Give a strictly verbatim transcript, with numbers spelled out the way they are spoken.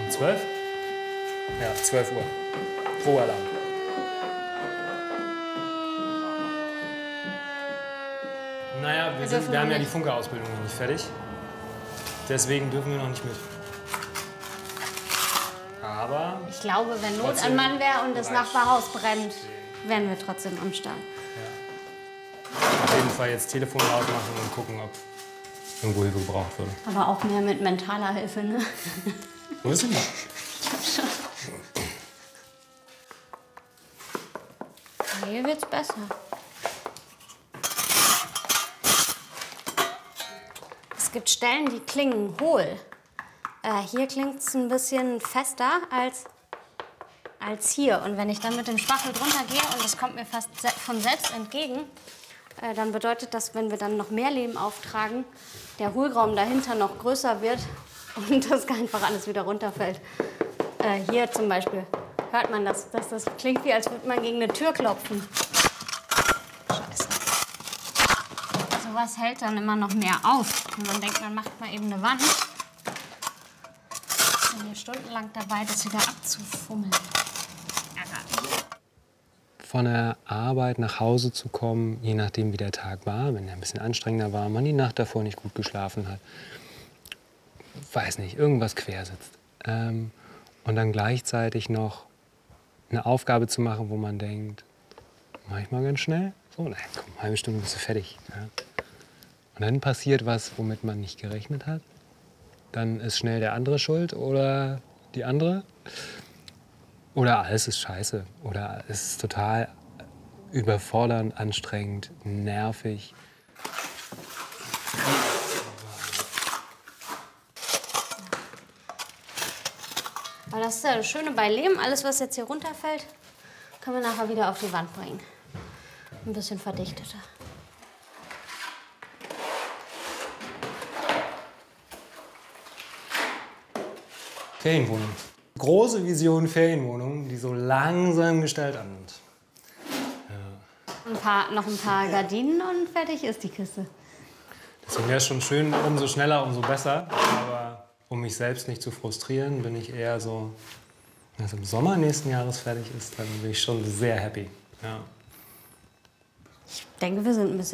Um zwölf? Ja, zwölf Uhr. Rohalarm. Naja, wir, Wir sind, dürfen wir haben noch ja die nicht. Funkerausbildung noch nicht fertig. Deswegen dürfen wir noch nicht mit. Aber Ich glaube, wenn Not trotzdem an Mann wäre und das Bereich Nachbarhaus brennt, wären wir trotzdem am Start. auf jeden Fall jetzt Telefon laut machen und gucken, ob irgendwo Hilfe gebraucht würde. Aber auch mehr mit mentaler Hilfe, ne? Wo ist sie denn? Hier wird's besser. Es gibt Stellen, die klingen hohl. Äh, hier klingt es ein bisschen fester als, als hier. Und wenn ich dann mit dem Spachtel drunter gehe und das kommt mir fast se von selbst entgegen, äh, dann bedeutet das, wenn wir dann noch mehr Lehm auftragen, der Hohlraum dahinter noch größer wird und das einfach alles wieder runterfällt. Äh, hier zum Beispiel hört man das, dass das klingt, wie als würde man gegen eine Tür klopfen. Scheiße. Sowas hält dann immer noch mehr auf. Und man denkt, man macht mal eben eine Wand. Ich bin hier stundenlang dabei, das wieder abzufummeln. Ärgerlich. Von der Arbeit nach Hause zu kommen, je nachdem wie der Tag war, wenn er ein bisschen anstrengender war, man die Nacht davor nicht gut geschlafen hat, weiß nicht, irgendwas quersitzt. Ähm, und dann gleichzeitig noch eine Aufgabe zu machen, wo man denkt, mach ich mal ganz schnell, so, nein, komm, eine halbe Stunde bist du fertig. Ja. Und dann passiert was, womit man nicht gerechnet hat. Dann ist schnell der andere schuld oder die andere. Oder alles ist scheiße. Oder es ist total überfordernd, anstrengend, nervig. Aber das ist ja das Schöne bei Lehm. Alles, was jetzt hier runterfällt, können wir nachher wieder auf die Wand bringen. Ein bisschen verdichteter. Ferienwohnung. Große Vision Ferienwohnung, die so langsam Gestalt annimmt. Ein paar, noch ein paar Gardinen und fertig ist die Kiste. Deswegen wäre es schon schön, umso schneller, umso besser. Aber um mich selbst nicht zu frustrieren, bin ich eher so, wenn es im Sommer nächsten Jahres fertig ist, dann bin ich schon sehr happy. Ja. Ich denke, wir sind ein bisschen